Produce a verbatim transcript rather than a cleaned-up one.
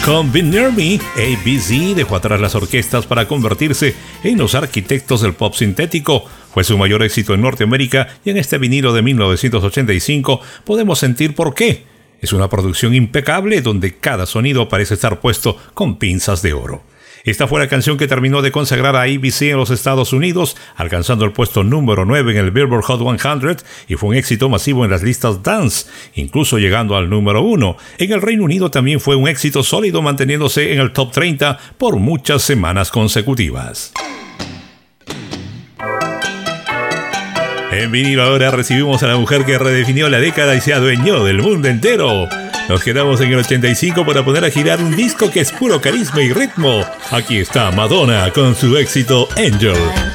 Con Be Near Me, A B C dejó atrás las orquestas para convertirse en los arquitectos del pop sintético. Fue su mayor éxito en Norteamérica y en este vinilo de mil novecientos ochenta y cinco podemos sentir por qué. Es una producción impecable donde cada sonido parece estar puesto con pinzas de oro. Esta fue la canción que terminó de consagrar a A B C en los Estados Unidos, alcanzando el puesto número nueve en el Billboard Hot cien y fue un éxito masivo en las listas dance, incluso llegando al número uno. En el Reino Unido también fue un éxito sólido, manteniéndose en el top treinta por muchas semanas consecutivas. En vinilo ahora recibimos a la mujer que redefinió la década y se adueñó del mundo entero. Nos quedamos en el ochenta y cinco para poner a girar un disco que es puro carisma y ritmo. Aquí está Madonna con su éxito Angel.